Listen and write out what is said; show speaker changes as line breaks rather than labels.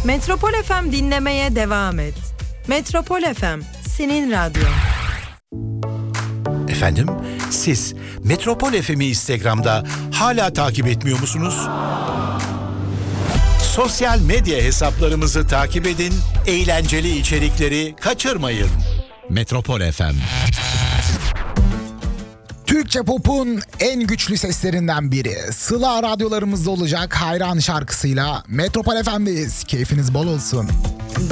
Metropol FM dinlemeye devam et. Metropol FM, senin radyon.
Efendim, siz Metropol FM'i Instagram'da hala takip etmiyor musunuz? Sosyal medya hesaplarımızı takip edin, eğlenceli içerikleri kaçırmayın. Metropol FM.
Türkçe pop'un en güçlü seslerinden biri. Sıla radyolarımızda olacak Hayran şarkısıyla Metropol FM'deyiz. Keyfiniz bol olsun.